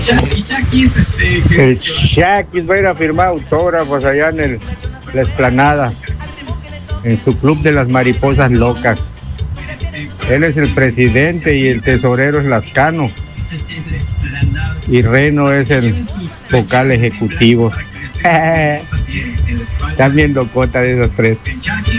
El Shakis va a ir a firmar autógrafos allá en la Explanada, en su club de las mariposas locas. Él es el presidente y el tesorero es Lascano. Y Reno es el vocal ejecutivo. Están viendo cota de esos tres.